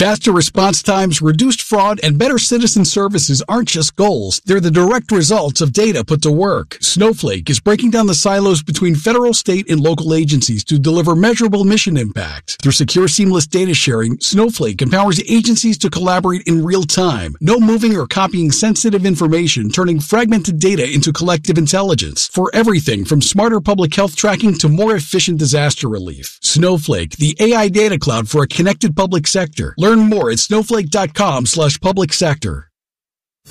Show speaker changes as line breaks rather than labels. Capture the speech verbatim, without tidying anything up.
Faster response times, reduced fraud, and better citizen services aren't just goals. They're the direct results of data put to work. Snowflake is breaking down the silos between federal, state, and local agencies to deliver measurable mission impact. Through secure, seamless data sharing, Snowflake empowers agencies to collaborate in real time. No moving or copying sensitive information, turning fragmented data into collective intelligence. For everything from smarter public health tracking to more efficient disaster relief. Snowflake, the A I data cloud for a connected public sector. Learn more at snowflake.com slash public sector.